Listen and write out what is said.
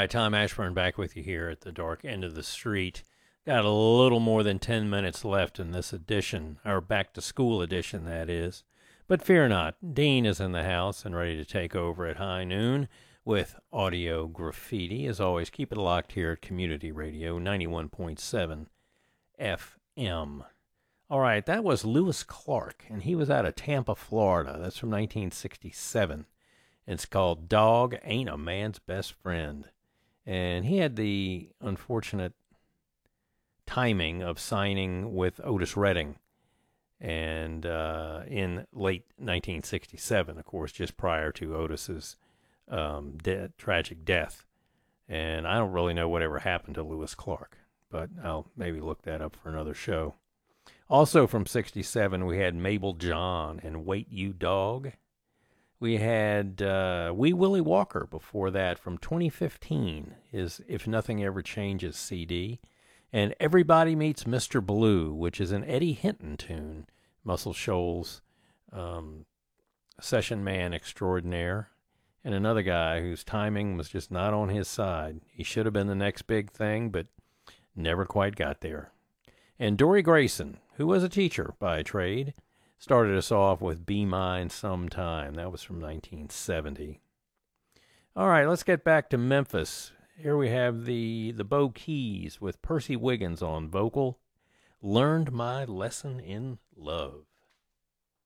right, Tom Ashburn back with you here at the dark end of the street. Got a little more than 10 minutes left in this edition, our back to school edition, that is. But fear not, Dean is in the house and ready to take over at high noon with audio graffiti. As always, keep it locked here at Community Radio 91.7 FM. All right, that was Lewis Clark, and he was out of Tampa, Florida. That's from 1967. It's called Dog Ain't a Man's Best Friend. And he had the unfortunate timing of signing with Otis Redding and in late 1967, of course, just prior to Otis's tragic death. And I don't really know whatever happened to Lewis Clark, but I'll maybe look that up for another show. Also from 67, we had Mabel John and Wait You Dog. We had Wee Willie Walker before that from 2015, his If Nothing Ever Changes CD. And Everybody Meets Mr. Blue, which is an Eddie Hinton tune, Muscle Shoals session man extraordinaire. And another guy whose timing was just not on his side. He should have been the next big thing, but never quite got there. And Dory Grayson, who was a teacher by trade, started us off with Be Mine Sometime. That was from 1970. All right, let's get back to Memphis. Here we have the Bo Keys with Percy Wiggins on vocal. Learned My Lesson in Love.